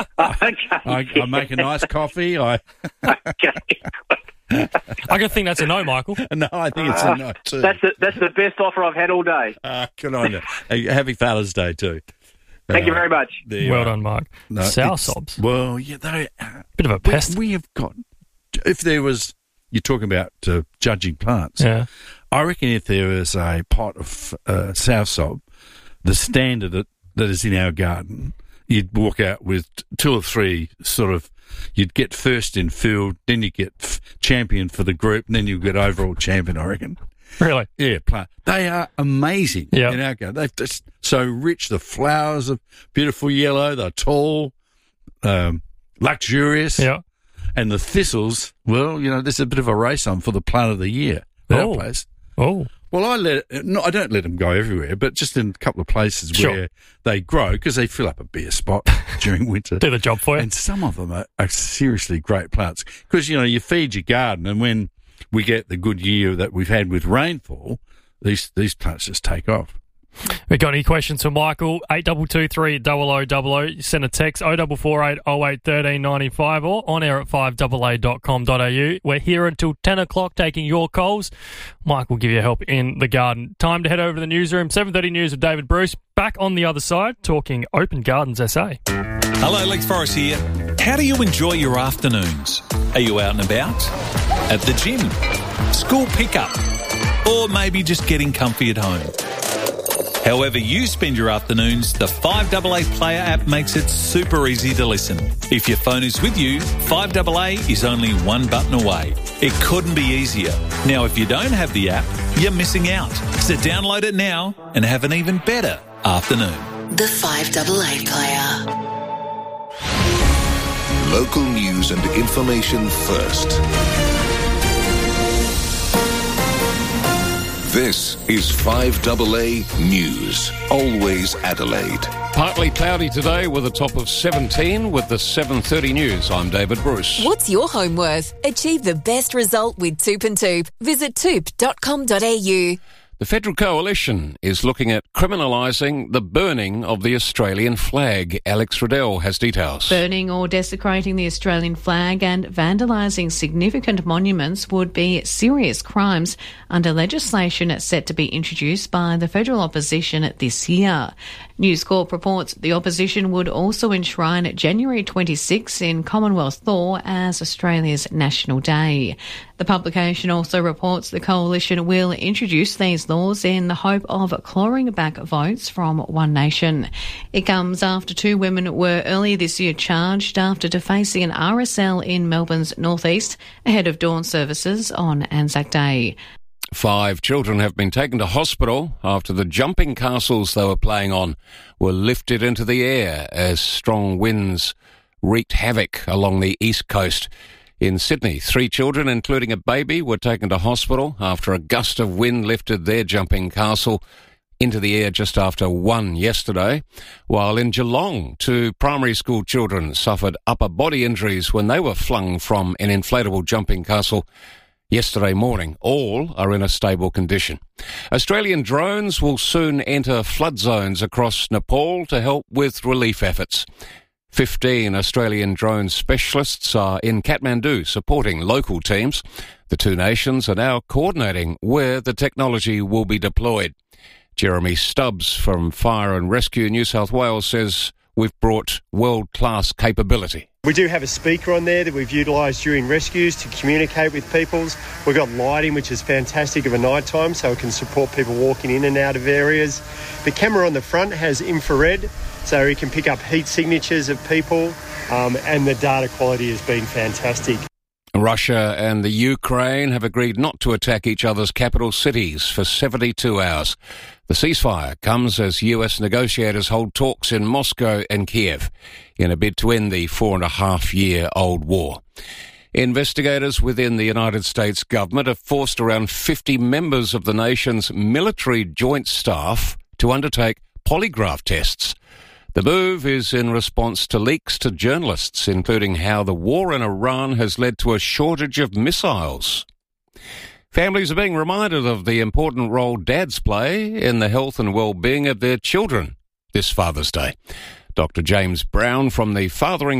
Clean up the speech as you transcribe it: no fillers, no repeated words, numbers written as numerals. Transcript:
I make a nice coffee. Okay. I can think that's a no, Michael. No, I think it's a no too. That's the best offer I've had all day. Good on you. Happy Father's Day too. Thank you very much. Well done, Mark. No, Southsobs. Well, yeah, they Bit of a pest. We have got. If there was, you're talking about judging plants. Yeah. I reckon if there was a pot of Southsob, the standard that is in our garden, you'd walk out with 2 or 3 sort of. You'd get first in field, then you get champion for the group, and then you get overall champion, I reckon. Really? Yeah, they are amazing Yeah. in our garden. They're just so rich. The flowers are beautiful yellow. They're tall, luxurious. Yeah. And the thistles, well, there's a bit of a race on for the plant of the year at our place. Oh. Well, I don't let them go everywhere, but just in a couple of places where they grow, because they fill up a bare spot during winter. Do the job for you. And some of them are seriously great plants. Because, you feed your garden, and when we get the good year that we've had with rainfall, these plants just take off. We got any questions for Michael? 8223 0000. Send a text 0448 08 13 95 or on air at 5AA.com.au. We're here until 10 o'clock taking your calls. Mike will give you help in the garden. Time to head over to the newsroom. 7:30 News with David Bruce. Back on the other side, talking Open Gardens SA. Hello, Lex Forrest here. How do you enjoy your afternoons? Are you out and about? At the gym? School pickup? Or maybe just getting comfy at home? However you spend your afternoons, the 5AA Player app makes it super easy to listen. If your phone is with you, 5AA is only one button away. It couldn't be easier. Now, if you don't have the app, you're missing out. So download it now and have an even better afternoon. The 5AA Player. Local news and information first. This is 5AA News. Always Adelaide. Partly cloudy today with a top of 17 with the 7:30 News. I'm David Bruce. What's your home worth? Achieve the best result with Toop and Toop. Visit toop.com.au. The Federal Coalition is looking at criminalising the burning of the Australian flag. Alex Riddell has details. Burning or desecrating the Australian flag and vandalising significant monuments would be serious crimes under legislation set to be introduced by the federal opposition this year. News Corp reports the opposition would also enshrine January 26 in Commonwealth law as Australia's National Day. The publication also reports the coalition will introduce these laws in the hope of clawing back votes from One Nation. It comes after 2 women were earlier this year charged after defacing an RSL in Melbourne's northeast ahead of dawn services on Anzac Day. 5 children have been taken to hospital after the jumping castles they were playing on were lifted into the air as strong winds wreaked havoc along the east coast. In Sydney, 3 children, including a baby, were taken to hospital after a gust of wind lifted their jumping castle into the air just after 1 yesterday, while in Geelong, 2 primary school children suffered upper body injuries when they were flung from an inflatable jumping castle yesterday morning. All are in a stable condition. Australian drones will soon enter flood zones across Nepal to help with relief efforts. 15 Australian drone specialists are in Kathmandu supporting local teams. The 2 nations are now coordinating where the technology will be deployed. Jeremy Stubbs from Fire and Rescue New South Wales says we've brought world-class capability. We do have a speaker on there that we've utilised during rescues to communicate with people. We've got lighting, which is fantastic of a night time, so it can support people walking in and out of areas. The camera on the front has infrared, so it can pick up heat signatures of people, and the data quality has been fantastic. Russia and the Ukraine have agreed not to attack each other's capital cities for 72 hours. The ceasefire comes as US negotiators hold talks in Moscow and Kiev in a bid to end the 4.5-year-old war. Investigators within the United States government have forced around 50 members of the nation's military joint staff to undertake polygraph tests. The move is in response to leaks to journalists, including how the war in Iran has led to a shortage of missiles. Families are being reminded of the important role dads play in the health and well-being of their children this Father's Day. Dr. James Brown from the Fathering